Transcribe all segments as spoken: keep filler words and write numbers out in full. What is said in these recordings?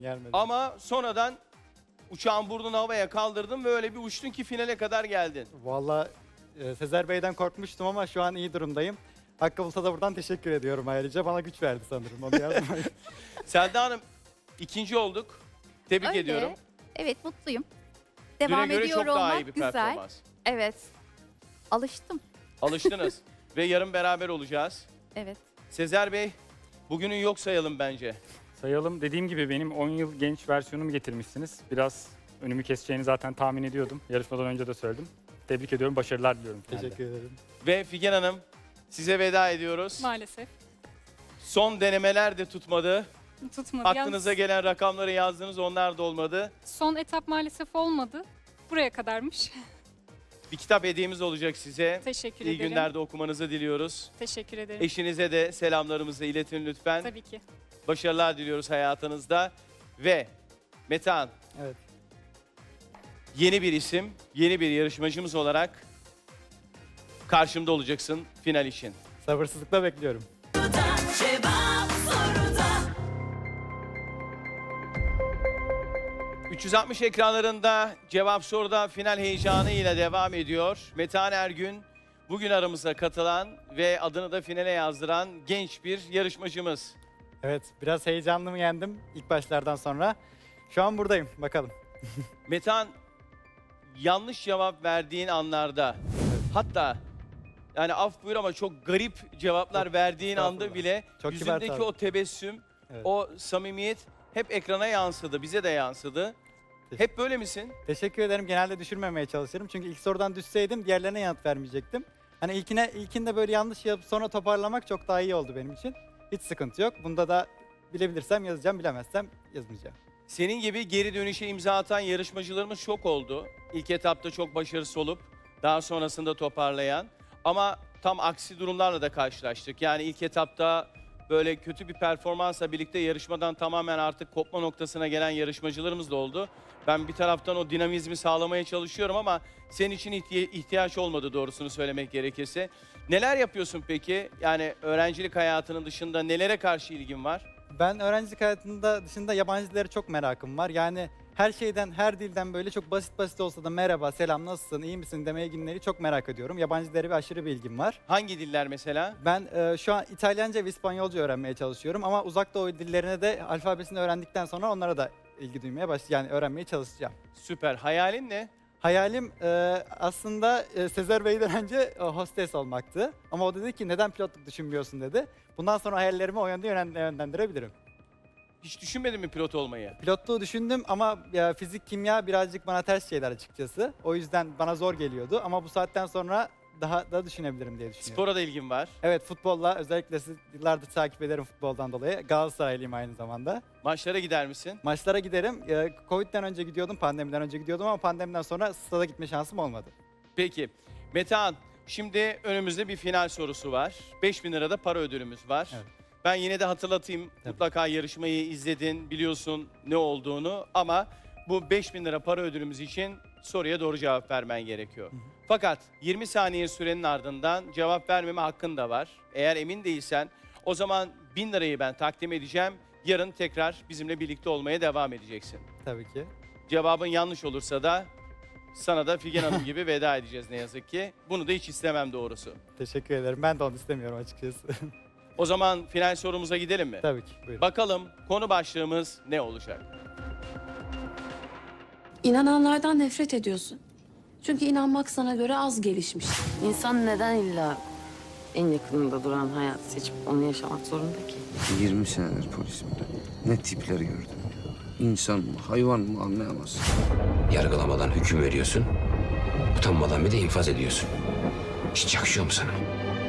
Gelmedi. Ama sonradan uçağın burnunu havaya kaldırdın ve öyle bir uçtun ki finale kadar geldin. Vallahi e, Sezer Bey'den korkmuştum ama şu an iyi durumdayım. Hakkı Bulut'a da buradan teşekkür ediyorum ayrıca. Bana güç verdi sanırım. Onu yazmayı. Selda Hanım ikinci olduk. Tebrik Öyle. ediyorum. Evet, mutluyum. Düne Devam göre ediyor çok daha olmak iyi bir güzel. performans. Evet. Alıştım. Alıştınız ve yarın beraber olacağız. Evet. Sezer Bey, bugünü yok sayalım bence. Sayalım. Dediğim gibi benim on yıl genç versiyonumu getirmişsiniz. Biraz önümü keseceğini zaten tahmin ediyordum. Yarışmadan önce de söyledim. Tebrik ediyorum. Başarılar diliyorum. finalde. Teşekkür ederim. Ve Figen Hanım, size veda ediyoruz. Maalesef. Son denemeler de tutmadı. Tutmadı. Aklınıza Yalnız gelen rakamları yazdınız, onlar da olmadı. son etap maalesef olmadı. Buraya kadarmış. Bir kitap hediyemiz olacak size. Teşekkür İyi ederim. günlerde okumanızı diliyoruz. Teşekkür ederim. Eşinize de selamlarımızı iletin lütfen. Tabii ki. Başarılar diliyoruz hayatınızda. Ve Metehan, Evet. yeni bir isim, yeni bir yarışmacımız olarak karşımda olacaksın final için. Sabırsızlıkla bekliyorum. üç yüz altmış ekranlarında Cevap Soru'da final heyecanı ile devam ediyor. Metehan Ergün bugün aramıza katılan ve adını da finale yazdıran genç bir yarışmacımız. Evet, biraz heyecanlımı yendim ilk başlardan sonra. Şu an buradayım, bakalım. Metehan, yanlış cevap verdiğin anlarda, hatta yani af buyur ama çok garip cevaplar Çok verdiğin anda estağfurullah. bile Çok kibar yüzündeki tabii. o tebessüm, Evet. o samimiyet hep ekrana yansıdı, bize de yansıdı. Hep böyle misin? Teşekkür ederim. Genelde düşürmemeye çalışırım. Çünkü ilk sorudan düşseydim diğerlerine yanıt vermeyecektim. Hani ilkine ilkinde böyle yanlış yapıp sonra toparlamak çok daha iyi oldu benim için. Hiç sıkıntı yok. Bunda da bilebilirsem yazacağım, bilemezsem yazmayacağım. Senin gibi geri dönüşe imza atan yarışmacılarımız çok oldu. İlk etapta çok başarısız olup daha sonrasında toparlayan. Ama tam aksi durumlarla da karşılaştık. Yani ilk etapta böyle kötü bir performansla birlikte yarışmadan tamamen artık kopma noktasına gelen yarışmacılarımız da oldu. Ben bir taraftan o dinamizmi sağlamaya çalışıyorum ama senin için ihti- ihtiyaç olmadı doğrusunu söylemek gerekirse. Neler yapıyorsun peki? Yani öğrencilik hayatının dışında nelere karşı ilgin var? Ben öğrencilik hayatında dışında yabancı dillere çok merakım var. Yani her şeyden, her dilden böyle çok basit basit olsa da merhaba, selam, nasılsın, iyi misin demeye günleri çok merak ediyorum. Yabancı dillere bir aşırı bir ilgim var. Hangi diller mesela? Ben e, şu an İtalyanca ve İspanyolca öğrenmeye çalışıyorum ama uzak doğu dillerine de alfabesini öğrendikten sonra onlara da ilgi duymaya başlayacağım. Yani öğrenmeye çalışacağım. Süper. Hayalin ne? Hayalim e, aslında e, Sezer Bey'den önce e, hostes olmaktı. Ama o dedi ki neden pilotluk düşünmüyorsun dedi. Bundan sonra hayallerimi o yönde yönlen- yönlendirebilirim. Hiç düşünmedin mi pilot olmayı? Pilotluğu düşündüm ama ya, fizik, kimya birazcık bana ters şeyler açıkçası. O yüzden bana zor geliyordu ama bu saatten sonra daha da düşünebilirim diye düşünüyorum. Spora da ilgin var. Evet, futbolla özellikle siz yıllardır takip ederim futboldan dolayı. Galatasaraylıyım aynı zamanda. Maçlara gider misin? Maçlara giderim. Ee, Covid'den önce gidiyordum, pandemiden önce gidiyordum ama pandemiden sonra stada gitme şansım olmadı. Peki. Metehan, şimdi önümüzde bir final sorusu var. beş bin lirada para ödülümüz var. Evet. Ben yine de hatırlatayım. Tabii. Mutlaka yarışmayı izledin, biliyorsun ne olduğunu ama bu beş bin lira para ödülümüz için soruya doğru cevap vermen gerekiyor. Fakat yirmi saniye sürenin ardından cevap vermeme hakkın da var. Eğer emin değilsen o zaman bin lirayı ben takdim edeceğim. Yarın tekrar bizimle birlikte olmaya devam edeceksin. Tabii ki. Cevabın yanlış olursa da sana da Figen Hanım gibi veda edeceğiz ne yazık ki. Bunu da hiç istemem doğrusu. Teşekkür ederim. Ben de onu istemiyorum açıkçası. O zaman final sorumuza gidelim mi? Tabii ki. Buyurun. Bakalım konu başlığımız ne olacak? İnananlardan nefret ediyorsun. Çünkü inanmak sana göre az gelişmiş. İnsan neden illa en yakınında duran hayatı seçip onu yaşamak zorunda ki? yirmi senedir polisimde. Ne tipler gördüm ya. İnsan mı, hayvan mı anlayamazsın. Yargılamadan hüküm veriyorsun. Utanmadan bir de infaz ediyorsun. Hiç yakışıyor mu sana?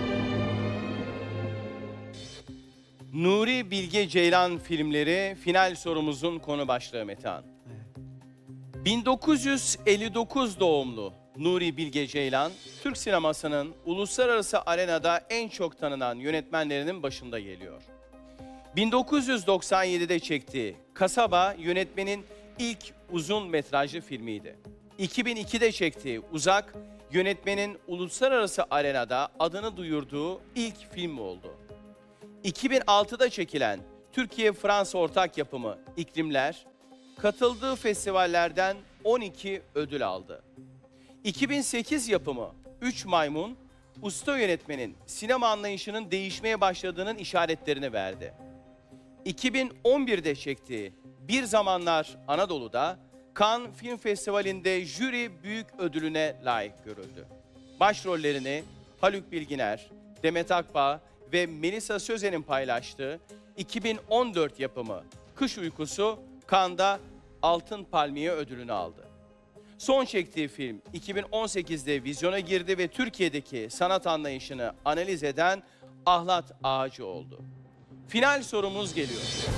Nuri Bilge Ceylan filmleri final sorumuzun konu başlığı Metehan. bin dokuz yüz elli dokuz doğumlu Nuri Bilge Ceylan, Türk sinemasının uluslararası arenada en çok tanınan yönetmenlerinin başında geliyor. bin dokuz yüz doksan yedide çektiği Kasaba yönetmenin ilk uzun metrajlı filmiydi. iki bin ikide çektiği Uzak, yönetmenin uluslararası arenada adını duyurduğu ilk film oldu. iki bin altıda çekilen Türkiye-Fransa ortak yapımı İklimler, katıldığı festivallerden on iki ödül aldı. iki bin sekiz yapımı Üç Maymun, usta yönetmenin sinema anlayışının değişmeye başladığının işaretlerini verdi. iki bin on birde çektiği Bir Zamanlar Anadolu'da Cannes Film Festivali'nde jüri büyük ödülüne layık görüldü. Başrollerini Haluk Bilginer, Demet Akbağ ve Melisa Sözen'in paylaştığı iki bin on dört yapımı Kış Uykusu Cannes'da Altın Palmiye ödülünü aldı. Son çektiği film iki bin on sekizde vizyona girdi ve Türkiye'deki sanat anlayışını analiz eden Ahlat Ağacı oldu. Final sorumuz geliyor.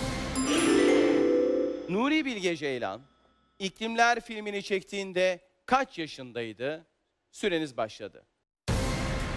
Nuri Bilge Ceylan, İklimler filmini çektiğinde kaç yaşındaydı? Süreniz başladı.